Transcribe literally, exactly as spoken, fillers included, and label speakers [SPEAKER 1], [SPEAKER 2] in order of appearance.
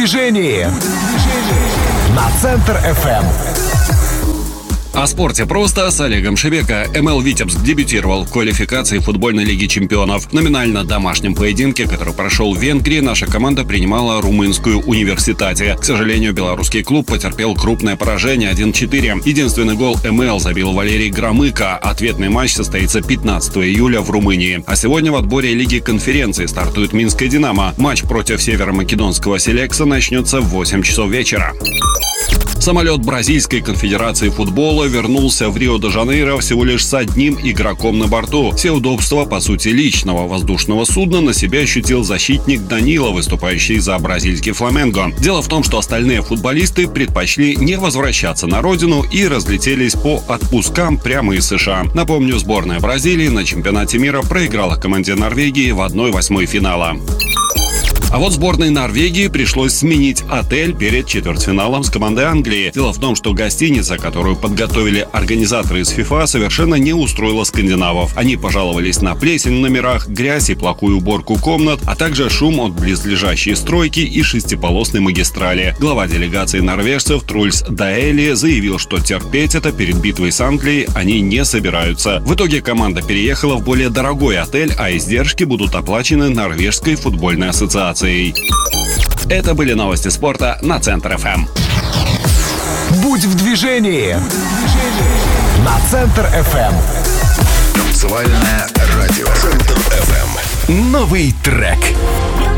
[SPEAKER 1] движении на Центр эф эм.
[SPEAKER 2] О спорте просто с Олегом Шебека. эм эл «Витебск» дебютировал в квалификации футбольной лиги чемпионов. В номинально домашнем поединке, который прошел в Венгрии, наша команда принимала румынскую «Университате». К сожалению, белорусский клуб потерпел крупное поражение один-четыре. Единственный гол эм эл забил Валерий Громыко. Ответный матч состоится пятнадцатого июля в Румынии. А сегодня в отборе Лиги конференции стартует Минская «Динамо». Матч против северо-македонского «Селекса» начнется в восемь часов вечера. Самолет Бразильской конфедерации футбола вернулся в Рио-де-Жанейро всего лишь с одним игроком на борту. Все удобства, по сути, личного воздушного судна на себя ощутил защитник Данила, выступающий за бразильский «Фламенго». Дело в том, что остальные футболисты предпочли не возвращаться на родину и разлетелись по отпускам прямо из США. Напомню, сборная Бразилии на чемпионате мира проиграла команде Норвегии в одной восьмой финала. А вот сборной Норвегии пришлось сменить отель перед четвертьфиналом с командой Англии. Дело в том, что гостиница, которую подготовили организаторы из ФИФА, совершенно не устроила скандинавов. Они пожаловались на плесень в номерах, грязь и плохую уборку комнат, а также шум от близлежащей стройки и шестиполосной магистрали. Глава делегации норвежцев Трульс Даэли заявил, что терпеть это перед битвой с Англией они не собираются. В итоге команда переехала в более дорогой отель, а издержки будут оплачены Норвежской футбольной ассоциацией. Это были новости спорта на Центр эф эм.
[SPEAKER 1] Будь в движении на Центр эф эм.
[SPEAKER 3] Танцевальное радио Центр эф эм.
[SPEAKER 1] Новый трек.